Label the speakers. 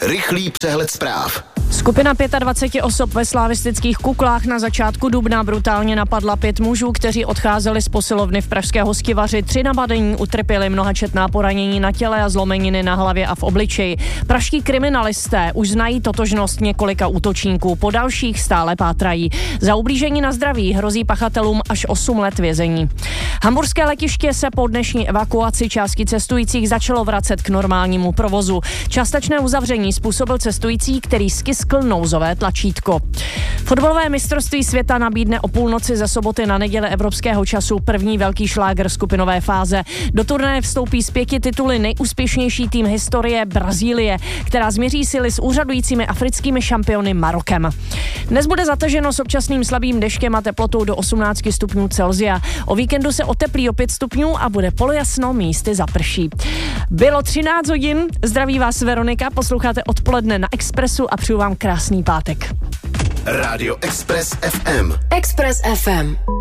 Speaker 1: Rychlý přehled zpráv.
Speaker 2: Skupina 25 osob ve slavistických kuklách na začátku dubna brutálně napadla 5 mužů, kteří odcházeli z posilovny v pražské Hostivaři. 3 napadení, utrpěli mnohačetná poranění na těle a zlomeniny na hlavě a v obličeji. Pražští kriminalisté už znají totožnost několika útočníků, po dalších stále pátrají. Za ublížení na zdraví hrozí pachatelům až 8 let vězení. Hamburské letiště se po dnešní evakuaci části cestujících začalo vracet k normálnímu provozu. Částečné uzavření způsobil cestující, který stiskl nouzové tlačítko. Fotbalové mistrovství světa nabídne o půlnoci ze soboty na neděli evropského času první velký šlágr skupinové fáze. Do turnaje vstoupí z 5 tituly nejúspěšnější tým historie Brazílie, která změří sily s úřadujícími africkými šampiony Marokem. Dnes bude zataženo s občasným slabým deštěm a teplotou do 18 stupňů Celsia. O víkendu se oteplí o 5 stupňů a bude polojasno, místy zaprší. Bylo 13 hodin, zdraví vás Veronika, posloucháte Odpoledne na Expressu a přeju vám krásný pátek.
Speaker 1: Rádio Express FM.
Speaker 3: Express FM.